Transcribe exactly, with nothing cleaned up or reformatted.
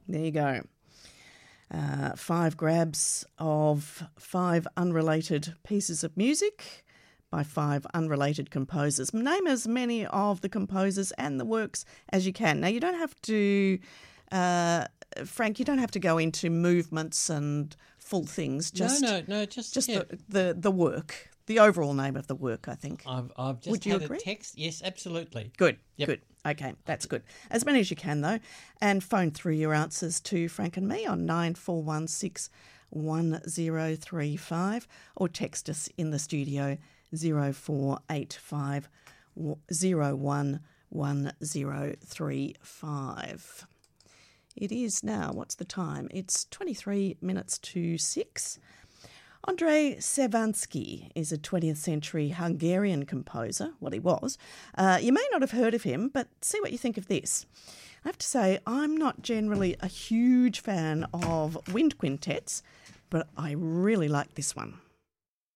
There you go. Uh, five grabs of five unrelated pieces of music by five unrelated composers. Name as many of the composers and the works as you can. Now, you don't have to, uh, Frank, you don't have to go into movements and full things. Just, no, no, no, just, just yeah. the, the, the work, the overall name of the work, I think. I've, I've just Would you had agree? a text. Yes, absolutely. Good, Yep. good. Okay, that's good. As many as you can, though. And phone through your answers to Frank and me on nine four one six one zero three five or text us in the studio zero four eight five zero one one zero three five. It is now, what's the time? It's twenty-three minutes to six. Andrei Savansky is a twentieth century Hungarian composer. Well, he was. Uh, you may not have heard of him, but see what you think of this. I have to say, I'm not generally a huge fan of wind quintets, but I really like this one.